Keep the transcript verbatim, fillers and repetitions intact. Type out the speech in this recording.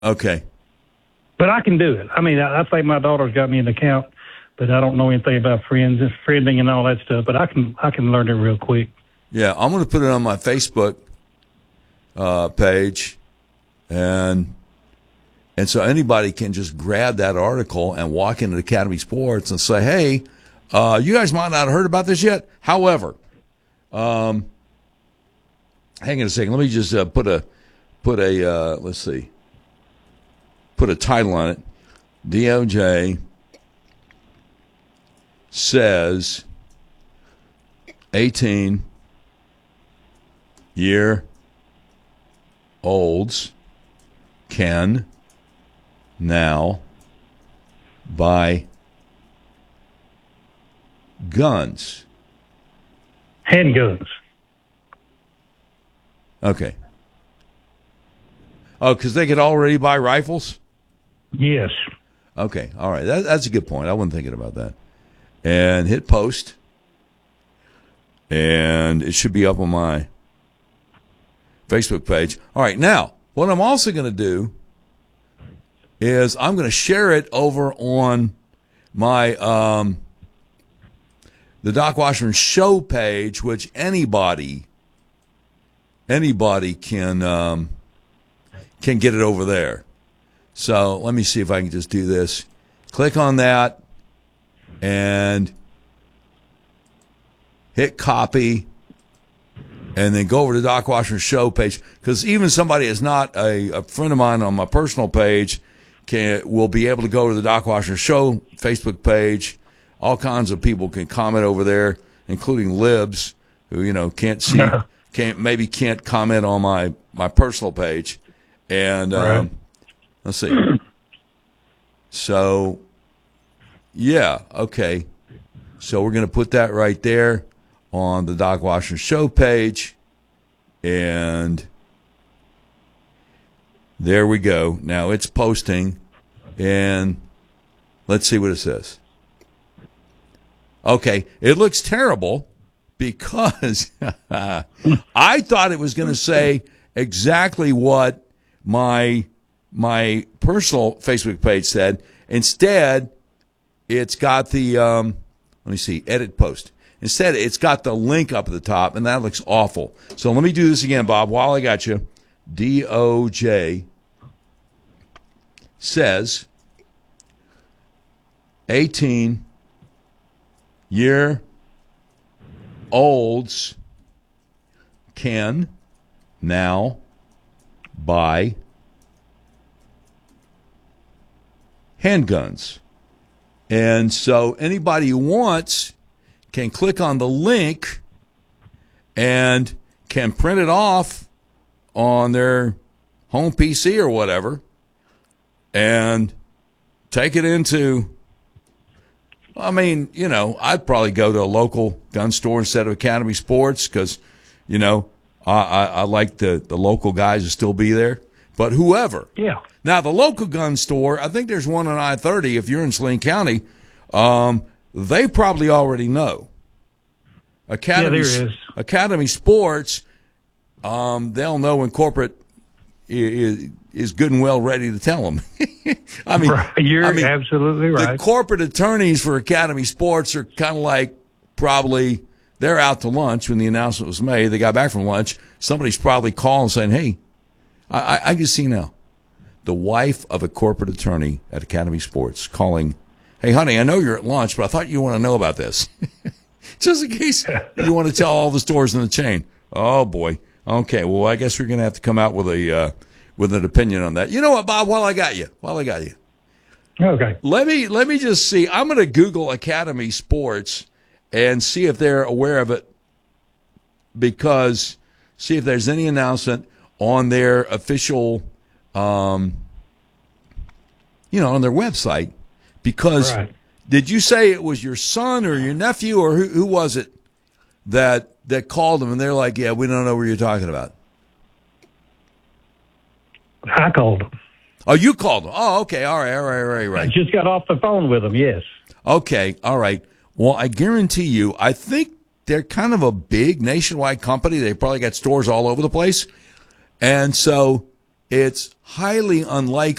Okay. But I can do it. I mean, I, I think my daughter's got me an account, but I don't know anything about friends and friending and all that stuff. But I can I can learn it real quick. Yeah, I'm going to put it on my Facebook uh, page, and and so anybody can just grab that article and walk into Academy Sports and say, hey, uh, you guys might not have heard about this yet. However, um, hang on a second. Let me just uh, put a put a uh, let's see. Put a title on it. D O J says eighteen year olds can now buy guns. Handguns. Okay. Oh, because they could already buy rifles? Yes. Okay, all right. That, that's a good point. I wasn't thinking about that. And hit post. And it should be up on my Facebook page. All right, now, what I'm also going to do is I'm going to share it over on my um, the Doc Washburn Show page, which anybody anybody can um, can get it over there. So let me see if I can just do this. Click on that and hit copy, and then go over to the Doc Washburn Show page, because even somebody that's not a, a friend of mine on my personal page can will be able to go to the Doc Washburn Show Facebook page. All kinds of people can comment over there, including libs who, you know, can't see, can't maybe can't comment on my, my personal page. And um, right. Let's see. So, yeah, okay. So we're going to put that right there on the Doc Washburn Show page. And there we go. Now it's posting. And let's see what it says. Okay, it looks terrible because I thought it was going to say exactly what my my personal Facebook page said. Instead, it's got the, um, let me see, edit post. Instead, it's got the link up at the top, and that looks awful. So let me do this again, Bob, while I got you. D O J says eighteen year olds can now buy handguns. And so anybody who wants can click on the link and can print it off on their home P C or whatever and take it into, I mean, you know, I'd probably go to a local gun store instead of Academy Sports because, you know, I, I, I like the, the local guys to still be there. But whoever. Yeah. Now, the local gun store, I think there's one on I thirty. If you're in Saline County, um, they probably already know. Academy, yeah, there is. Academy Sports, um, they'll know when corporate is, is good and well ready to tell them. I mean, right. You're I mean, absolutely right. The corporate attorneys for Academy Sports are kind of like probably they're out to lunch when the announcement was made. They got back from lunch. Somebody's probably calling saying, hey, I, I, I can see now. The wife of a corporate attorney at Academy Sports calling, hey, honey, I know you're at lunch, but I thought you want to know about this. Just in case you want to tell all the stores in the chain. Oh, boy. Okay, well, I guess we're going to have to come out with a uh, with an opinion on that. You know what, Bob, while I got you, while I got you. Okay. Let me, let me just see. I'm going to Google Academy Sports and see if they're aware of it, because see if there's any announcement on their official Um, you know, on their website, because right. Did you say it was your son or your nephew or who, who was it that that called them and they're like, yeah, we don't know what you're talking about? I called them. Oh, you called them. Oh, okay. All right, all right, all right, right. I just got off the phone with them, yes. Okay, all right. Well, I guarantee you, I think they're kind of a big nationwide company. They probably got stores all over the place. And so it's highly unlikely